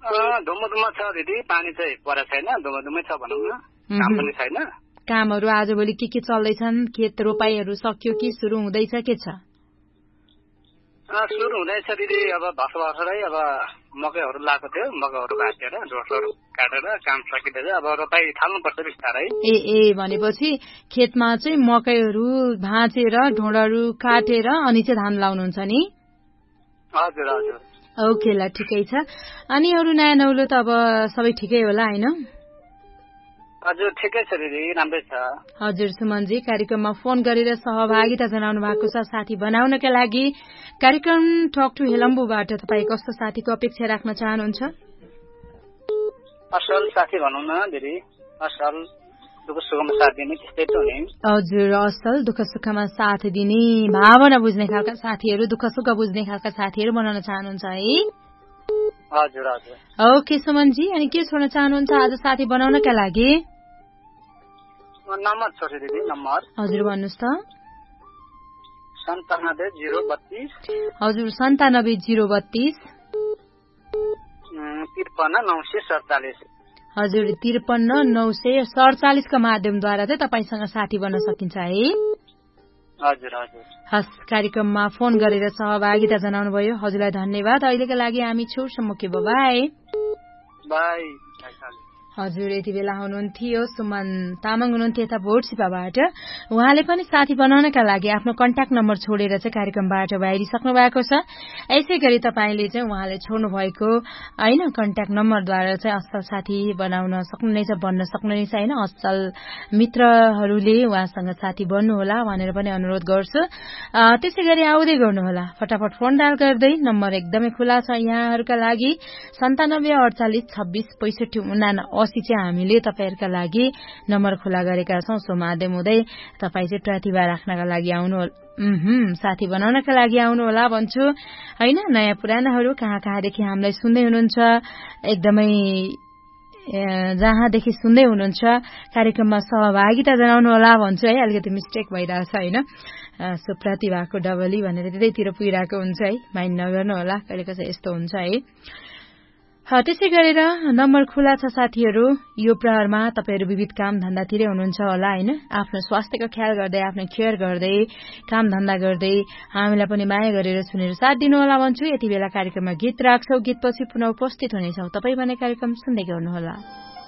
धुम्म छ दिदी, पानी चाहिँ परेको छैन, धुम्मै छ भनौँ न, काम पनि छैन। कामहरू आजभोलि के चल्दैछन्? खेत रोपाईहरू सक्यो कि सुरु हुँदैछ, के छ? सुरु हुँदैछ दिदी, अब भर्खरै अब मकैहरू लगाएको थियो, मकैहरू भाँचेर ढोडसोड काटेर काम सकिँदैछ, अब रोपाई थाल्नुपर्छ बिस्तारै। ए भनेपछि खेतमा चाहिँ मकैहरू भाँचेर ढोडहरू काटेर अनि चाहिँ धान लाउनुहुन्छ नि? हजुर हजुर। ओके ल, ठिकै छ। अनि अरू नयाँ नौलो त अब सबै ठिकै होला होइन? हजुर ठिकै छ दिदी, राम्रै छ। हजुर सुमनजी, कार्यक्रममा फोन गरेर सहभागिता जनाउनु भएको छ साथी बनाउनका लागि। कार्यक्रम टक टु हेलम्बुबाट तपाईँ कस्तो साथीको अपेक्षा राख्न चाहनुहुन्छ? असल साथी भनौँ न दिदी, असल दुःख सुखमा साथ दिने त्यस्तै त हुने। हजुर, असल दुःख सुखमा साथ दिने, भावना बुझ्ने खालका साथीहरू, दुःख सुख बुझ्ने खालका साथीहरू बनाउन चाहनुहुन्छ है? हजुर हजुर। ओके सुमनजी, अनि के छोड्न चाहनुहुन्छ आज साथी बनाउनका लागि? नम्बर छोड्छु दिदी, नम्बर। हजुर भन्नुहोस् त। 97 032। हजुर 97 032 53 947। हजुर 53 947 का माध्यमद्वारा चाहिँ तपाईसँग साथी बन्न सकिन्छ है? हजुर हजुर। हस्, कार्यक्रममा फोन गरेर सहभागिता जनाउनु भयो, हजुरलाई धन्यवाद। अहिलेका लागि हामी छुट्छौँ, के बाई बाई। हजुर यति बेला हुनुहुन्थ्यो सुमन तामाङ हुनुहुन्थ्यो यता भोटसिपाबाट। उहाँले पनि साथी बनाउनका लागि आफ्नो कन्ट्याक्ट नम्बर छोडेर चाहिँ कार्यक्रमबाट बाहिरिसक्नु भएको छ। यसै गरी तपाईँले चाहिँ उहाँले छोड्नु भएको होइन कन्ट्याक्ट नम्बरद्वारा चाहिँ असल साथी बनाउन सक्नुहुनेछ, बन्न सक्नुहुनेछ होइन। असल मित्रहरूले उहाँसँग साथी बन्नुहोला भनेर पनि अनुरोध गर्छु। त्यसै गरी आउँदै गर्नुहोला, फटाफट फोन डायल गर्दै। नम्बर एकदमै खुला छ यहाँहरूका लागि, 97 48 26 65 89 चाहिँ हामीले तपाईहरुका लागि नम्बर खुला गरेका छौं। सो माध्यम हुँदै तपाई चाहिँ प्रतिभा राख्नका लागि आउनु साथी बनाउनका लागि आउनु होला भन्छु हैन। नयाँ पुरानाहरू कहाँदेखि हामीलाई सुन्दै हुनुहुन्छ, एकदमै जहाँदेखि सुन्दै हुनुहुन्छ कार्यक्रममा सहभागिता जनाउनु होला भन्छु है। अलिकति मिस्टेक भइरहेछ हैन। सो प्रतिभाको डबली भनेर त्यतैतिर पुगिरहेको हुन्छ है, माइन्ड नगर्नु होला, कहिलेको चाहिँ यस्तो हुन्छ है। त्यसै गरेर नम्बर खुला छ साथीहरू। यो प्रहरमा तपाईहरु विविध काम धन्दातिरै हुनुहुन्छ होला हैन। आफ्नो स्वास्थ्यको ख्याल गर्दै, आफ्नो केयर गर्दै, काम धन्दा गर्दै हामीलाई पनि माया गरेर सुनेर साथ दिनु होला भन्छु। यति बेला कार्यक्रममा गीत राख्छौ, गीतपछि पुनः उपस्थित हुनेछौ। तपाई भने कार्यक्रम सुन्दै गर्नुहोला।